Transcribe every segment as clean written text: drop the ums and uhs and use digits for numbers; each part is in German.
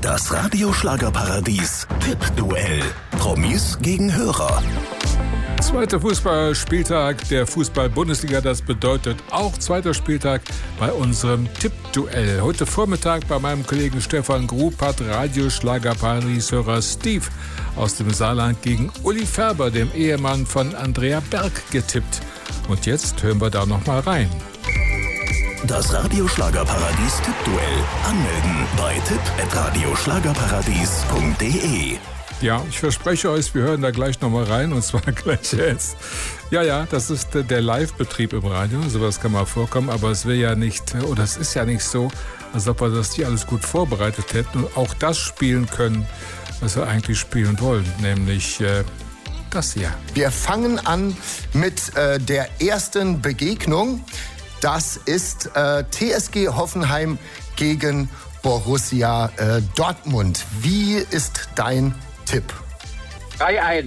Das Radio-Schlagerparadies Tippduell. Promis gegen Hörer. Zweiter Fußballspieltag der Fußball-Bundesliga. Das bedeutet auch zweiter Spieltag bei unserem Tippduell. Heute Vormittag bei meinem Kollegen Stefan Grub hat Radio-Schlagerparadies-Hörer Steve aus dem Saarland gegen Uli Färber, dem Ehemann von Andrea Berg, getippt. Und jetzt hören wir da noch mal rein. Das Radio-Schlagerparadies Tippduell. Anmelden bei tipp@radioschlagerparadies.de. Ja, ich verspreche euch, wir hören da gleich nochmal rein, und zwar gleich jetzt. Ja, das ist der Live-Betrieb im Radio, sowas kann mal vorkommen, aber es wäre ja nicht, oder es ist ja nicht so, als ob wir das nicht alles gut vorbereitet hätten und auch das spielen können, was wir eigentlich spielen wollen, nämlich das hier. Wir fangen an mit der ersten Begegnung. Das ist TSG Hoffenheim gegen Borussia Dortmund. Wie ist dein Tipp? 3-1.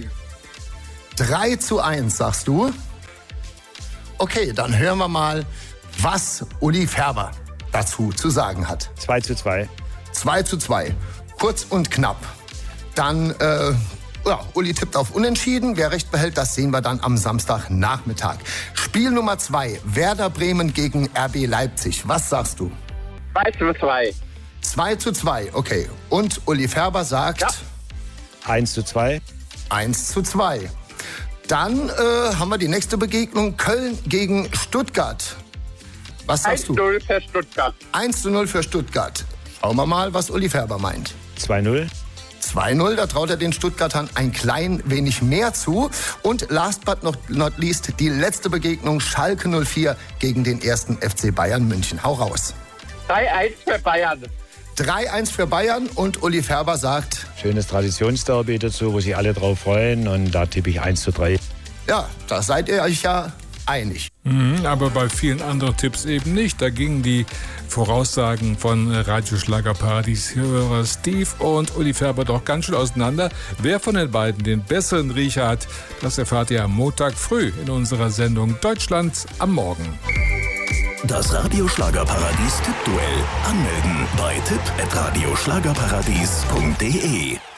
3-1, sagst du? Okay, dann hören wir mal, was Uli Färber dazu zu sagen hat. 2-2. 2-2. Kurz und knapp. Dann, Uli tippt auf Unentschieden. Wer recht behält, das sehen wir dann am Samstagnachmittag. Spiel Nummer 2, Werder Bremen gegen RB Leipzig. Was sagst du? 2-2. 2-2, okay. Und Uli Färber sagt? Ja. 1-2. 1-2. Dann haben wir die nächste Begegnung, Köln gegen Stuttgart. Was sagst du? 1-0 für Stuttgart. 1-0 für Stuttgart. Schauen wir mal, was Uli Färber meint. 2-0. 2-0, da traut er den Stuttgartern ein klein wenig mehr zu. Und last but not least, die letzte Begegnung, Schalke 04 gegen den 1. FC Bayern München. Hau raus. 3-1 für Bayern. 3-1 für Bayern und Uli Färber sagt? Schönes Traditionsderby dazu, wo sich alle drauf freuen, und da tippe ich 1-3. Ja, da seid ihr euch ja einig. Aber bei vielen anderen Tipps eben nicht. Da gingen die Voraussagen von Radioschlagerparadies-Hörer Steve und Uli Färber doch ganz schön auseinander. Wer von den beiden den besseren Riecher hat, das erfahrt ihr am Montag früh in unserer Sendung Deutschland am Morgen. Das Radio-Schlagerparadies Tippduell. Anmelden bei tipp@radioschlagerparadies.de.